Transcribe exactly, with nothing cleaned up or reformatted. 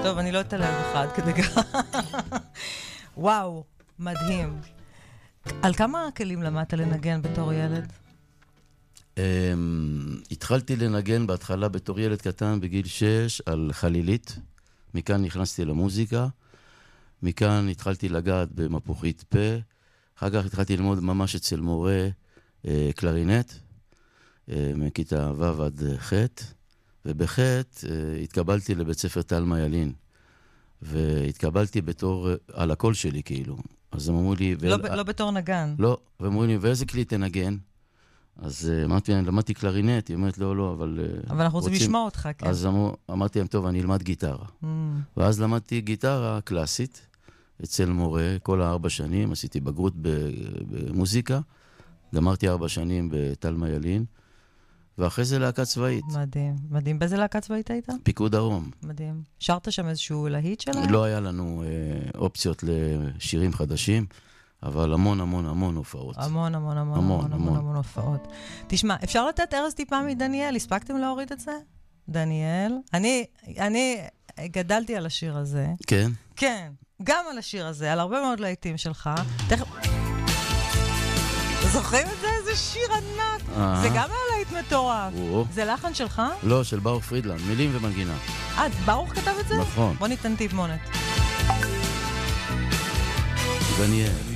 טוב, אני לא אתעלם בך עד כדי כך. וואו, מדהים. על כמה כלים למדת לנגן בתור ילד? התחלתי לנגן בהתחלה בתור ילד קטן בגיל שש על חלילית. מכאן נכנסתי למוזיקה. מכאן התחלתי לגעת במפוחית פה. אחר כך התחלתי ללמוד ממש אצל מורה קלרינט, מכיתה ו' עד ח', ובח' התקבלתי לבית ספר תלמה ילין, והתקבלתי בתור, על הקול שלי כאילו. אז הם אמרו לי... לא, לא בתור נגן. לא, והם אמרו לי, ואיזה כלי תנגן? אז אמרתי, אני למדתי קלרינט, היא אומרת, לא, לא, אבל... אבל אנחנו רוצים לשמוע אותך, כן. אז אמר, אמרתי להם, טוב, אני אלמד גיטרה. Mm. ואז למדתי גיטרה קלאסית, אצל מורה, כל הארבע שנים, עשיתי בגרות במוזיקה, גמרתי ארבע שנים בתלמה ילין, ואחרי זה להקה צבאית. מדהים, מדהים. באיזה להקה צבאית היית? פיקוד דרום. מדהים. שרת שם איזשהו להיט שלהם? לא היה לנו אה, אופציות לשירים חדשים, אבל המון המון המון הופעות. המון המון המון המון המון המון הופעות. תשמע, אפשר לתת ארז טיפה מדניאל? הספקתם להוריד את זה? דניאל? אני, אני גדלתי על השיר הזה. כן? כן, גם על השיר הזה, על הרבה מאוד להיטים שלך. תכף... זוכרים את זה? איזה שיר ענק. זה גם היה להיט מטורף. זה לחן שלך? לא, של ברוך פרידלנד, מילים ומנגינה. אה, ברוך כתב את זה? נכון. בוא ניתן טיפ מונת. דניאל.